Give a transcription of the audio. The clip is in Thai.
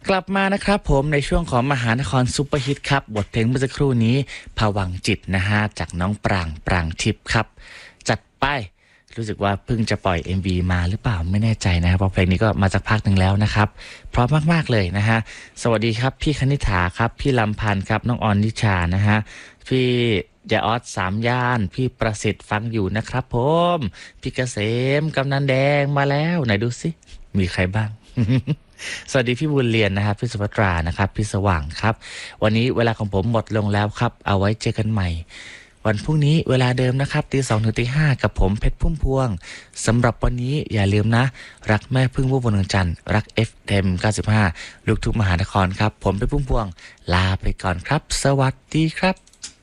กลับมานะครับผมในช่วงของมหานครซุปเปอร์ฮิตครับบทเพลงเมื่อสักครู่นี้ภวังค์จิตนะฮะจากน้องปรางปรางทิพย์ครับจัดไปรู้สึกว่าเพิ่งจะปล่อย MV มาหรือเปล่าไม่แน่ใจนะครับเพราะเพลงนี้ก็มาจากพักหนึ่งแล้วนะครับเพราะมากๆเลยนะฮะสวัสดีครับพี่คณิษฐาครับพี่ลำพันธ์ครับน้องออนนิชานะฮะพี่ยาออสสามย่านพี่ประสิทธิ์ฟังอยู่นะครับผมพี่เกษมกำนันแดงมาแล้วไหนดูสิมีใครบ้าง สวัสดีพี่บุญเรียนนะครับพี่สุภัตรานะครับพี่สว่างครับวันนี้เวลาของผมหมดลงแล้วครับเอาไว้เจอกันใหม่วันพรุ่งนี้เวลาเดิมนะครับตี 2 ถึงตี 5กับผมเพชรพุ่มพวงสำหรับวันนี้อย่าลืมนะรักแม่พึ่งผู้บนดวงจันทร์รัก FM 95ลูกทุ่งมหานครครับผมเพชรพุ่มพวงลาไปก่อนครับสวัสดีครับ